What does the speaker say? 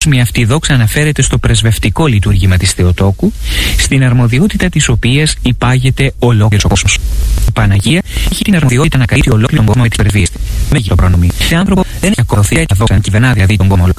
επίσημη αυτή δόξα αναφέρεται στο πρεσβευτικό λειτουργήμα της Θεοτόκου, στην αρμοδιότητα της οποίας υπάγεται ολόκληρος ο κόσμος. Η Παναγία έχει την αρμοδιότητα να καλύπτει ολόκληρο τον κόσμο με τις πρεσβείες. Μέγιστο πρόνομη. Σε άνθρωπο δεν έχει ακολουθεί τα δόξα να κυβερνά δηλαδή τον κόσμο.